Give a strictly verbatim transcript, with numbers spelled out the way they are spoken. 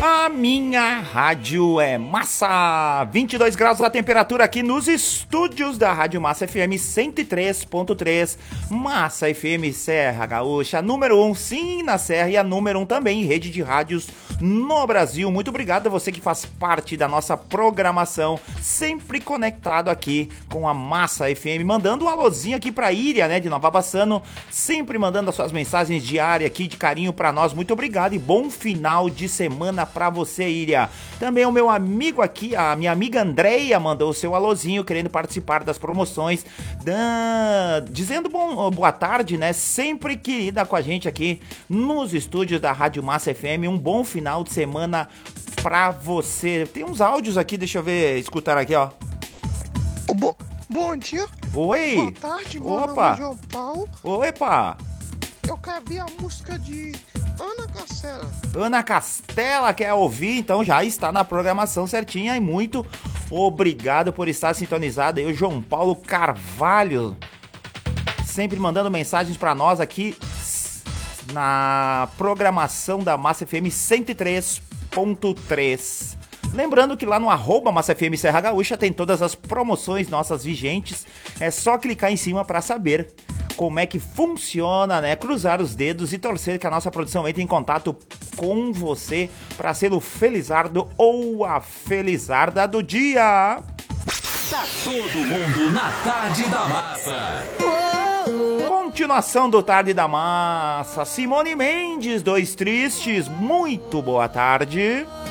A minha rádio é massa, vinte e dois graus a temperatura aqui nos estúdios da Rádio Massa F M cento e três ponto três, Massa F M Serra Gaúcha, número um, sim, na Serra, e a número um também em rede de rádios no Brasil. Muito obrigado a você que faz parte da nossa programação, sempre conectado aqui com a Massa F M, mandando um alôzinho aqui pra Íria, né, de Nova Bassano, sempre mandando as suas mensagens diárias aqui de carinho pra nós. Muito obrigado e bom final de semana pra você, Íria. Também o meu amigo aqui, a minha amiga Andreia, mandou o seu alôzinho, querendo participar das promoções, da... dizendo bom, boa tarde, né, sempre querida com a gente aqui nos estúdios da Rádio Massa F M. Um bom final de semana pra você. Tem uns áudios aqui, deixa eu ver, escutar aqui, ó. Bo bom dia. Oi. Boa tarde, meu Opa. nome é João Paulo. Opa. Eu quero ver a música de Ana Castela. Ana Castela quer ouvir, então já está na programação certinha, e muito obrigado por estar sintonizado aí, o João Paulo Carvalho, sempre mandando mensagens para nós aqui na programação da Massa F M cento e três ponto três. Lembrando que lá no arroba Massa F M Serra Gaúcha tem todas as promoções nossas vigentes, é só clicar em cima para saber como é que funciona, né? Cruzar os dedos e torcer que a nossa produção entre em contato com você para ser o felizardo ou a felizarda do dia. Tá todo mundo na Tarde da Massa. Continuação do Tarde da Massa. Simone Mendes, Dois Tristes, muito boa tarde.